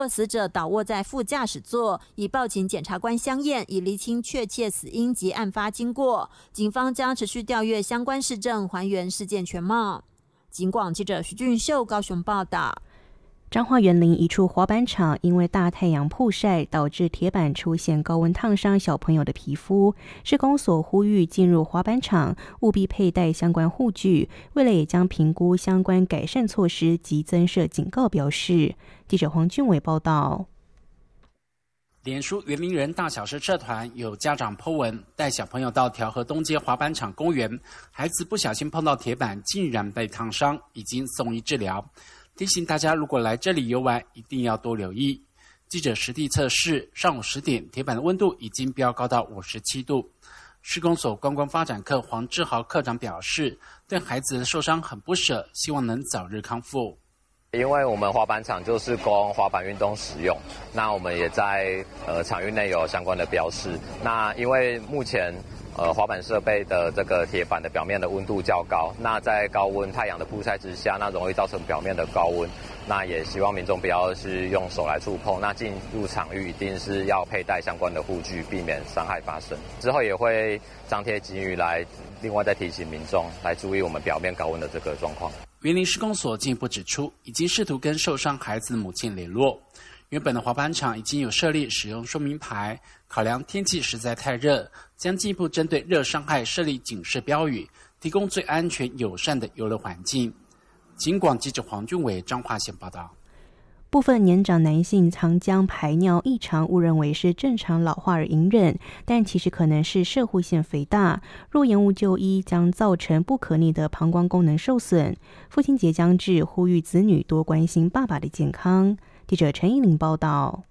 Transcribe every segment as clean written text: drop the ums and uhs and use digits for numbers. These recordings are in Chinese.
死者倒卧在副驾驶座，已报请检察官相验，以厘清确切死因及案发经过。警方将持续调阅相关事证，还原事件全貌。警广记者徐俊秀高雄报道。 彰化园林一处滑板场因为大太阳曝晒，导致铁板出现高温烫伤小朋友的皮肤。市公所呼吁进入滑板场务必佩戴相关护具，未来也将评估相关改善措施及增设警告标示。记者黄俊伟报道。 脸书园林人大小事社团有家长 po 文带小朋友到调和东街滑板场公园，孩子不小心碰到铁板，竟然被烫伤，已经送医治疗。提醒大家，如果来这里游玩，一定要多留意。记者实地测试，上午10点，铁板的温度已经飙高到57度。市公所观光发展课黄志豪课长表示，对孩子的受伤很不舍，希望能早日康复。 因为我们滑板场就是供滑板运动使用，那我们也在场域内有相关的标示。那因为目前滑板设备的这个铁板的表面的温度较高，那在高温太阳的曝晒之下，那容易造成表面的高温。那也希望民众不要是用手来触碰，那进入场域一定是要佩戴相关的护具，避免伤害发生。之后也会张贴警语来，另外再提醒民众来注意我们表面高温的这个状况。 园林市公所进一步指出，已经试图跟受伤孩子的母亲联络。原本的滑板场已经有设立使用说明牌，考量天气实在太热，将进一步针对热伤害设立警示标语，提供最安全友善的游乐环境。警广记者黄俊伟彰化县报道。 部分年长男性常将排尿异常误认为是正常老化而隐忍，但其实可能是攝護腺肥大，若延误就医，将造成不可逆的膀胱功能受损。父亲节将至，呼吁子女多关心爸爸的健康。记者陈依玲报道。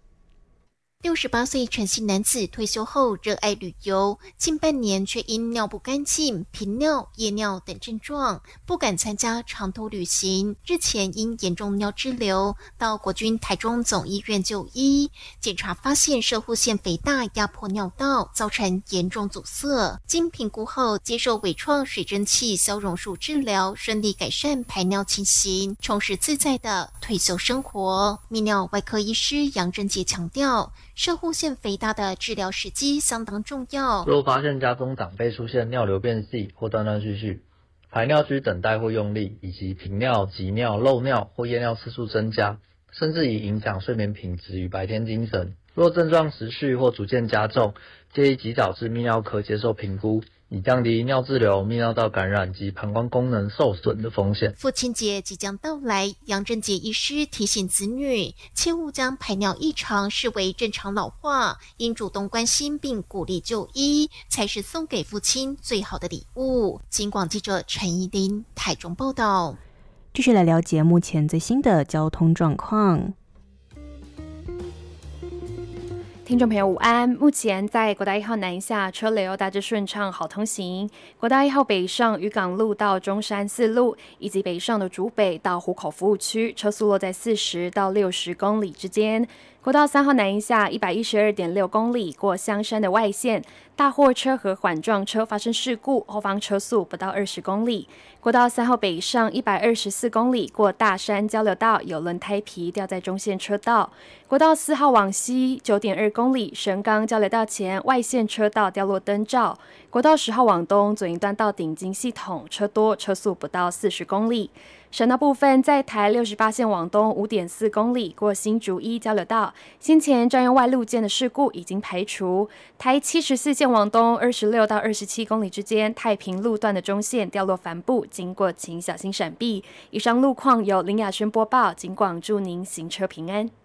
68岁陈姓男子退休后热爱旅游，近半年却因尿不干净、频尿、夜尿等症状，不敢参加长途旅行。日前因严重尿滞留，到国军台中总医院就医，检查发现攝護腺肥大压迫尿道，造成严重阻塞。经评估后，接受微创水蒸气消融术治疗，顺利改善排尿情形，充实自在的退休生活。泌尿外科医师杨贞杰强调，攝護腺肥大的治疗时机相当重要。 若发现家中长辈出现尿流变细或断断续续，排尿需等待或用力，以及频尿、急尿、漏尿或夜尿次数增加，甚至已影响睡眠品质与白天精神。若症状持续或逐渐加重，建议及早至泌尿科接受评估，以降低尿滞留、泌尿道感染及膀胱功能受损的风险。 父亲节即将到来，杨贞杰医师提醒子女，切勿将排尿异常视为正常老化，应主动关心并鼓励就医，才是送给父亲最好的礼物。警广记者陈怡琳台中报道。 继续来了解目前最新的交通状况。 听众朋友午安，目前在国道1号南下车流大致顺畅，好通行。国道1号北上渔港路到中山四路，以及北上的竹北到湖口服务区，车速落在40到60公里之间。国道3号南下112.6公里，过香山的外线，大货车和缓撞车发生事故，后方车速不到20公里。国道3号北上124公里，过大山交流道，有轮胎皮掉在中线车道。国道4号往西9.2公里，神冈交流道前外线车道掉落灯罩。国道10号往东左营段到顶金系统车多，车速不到40公里。省道部分，在台68线往东5.4公里，过新竹一交流道，先前占用外路件的事故已经排除。台74线往东26到27公里之间，太平路段的中线掉落帆布，经过请小心闪避。以上路况由林雅轩播报，警广祝您行车平安。